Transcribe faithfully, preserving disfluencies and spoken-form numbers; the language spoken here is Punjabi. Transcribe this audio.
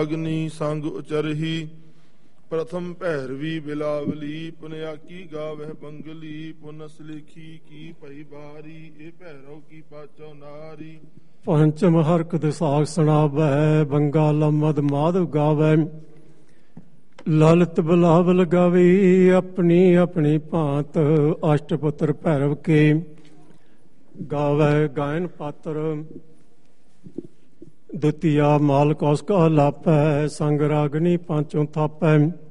ਰਾਗਨੀ ਸੰਗ ਉਚਰਹੀ। ਪ੍ਰਥਮ ਭੈਰਵੀ ਬਿਲਾਵਲੀ ਪੁਨਿਆਕੀ ਗਾਵਹਿ ਬੰਗਲੀ। ਪੁਨਸ ਲਿਖੀ ਕੀ ਭਈ ਬਾਰੀ ਇਹ ਭੈਰਵ ਕੀ ਪਾਚੋ ਨਾਰੀ। ਪੰਚਮ ਹਰਕਤ ਸਾਖ ਸੁਣਾਵੈ ਬੰਗਾ ਲਮਦ ਮਾਧਵ ਗਾਵੈ। ਲਲਿਤ ਬਿਲਾਵਲ ਗਾਵੀ ਆਪਣੀ ਆਪਣੀ ਭਾਂਤ ਅਸ਼ਟਪੁੱਤਰ ਭੈਰਵ ਕੇ। ਗਾਵੈ ਗਾਇਨ ਪਾਤਰ ਦੁਤੀਆ ਮਾਲ ਕੌਸ ਕਾ ਲਾਪੈ। ਸੰਗ ਰਾਗਨੀ ਪਾਂਚੋਂ ਥਾਪੈ।